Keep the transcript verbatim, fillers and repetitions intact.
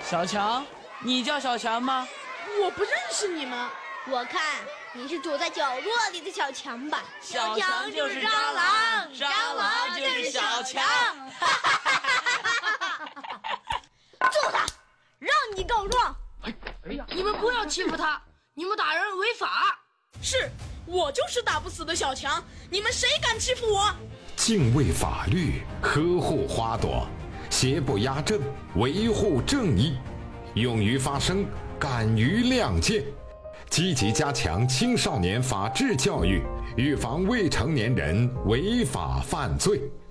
小强，你叫小强吗？ 我不认识你们。 我看你是躲在角落里的小强吧？ 小强就是蟑螂，蟑螂就是小强。 揍他，让你告状！ 哎哎呀，你们不要欺负他，你们打人违法。 是，我就是打不死的小强，你们谁敢欺负我？ 敬畏法律，呵护花朵，邪不压正，维护正义，勇于发声，敢于亮剑，积极加强青少年法治教育，预防未成年人违法犯罪。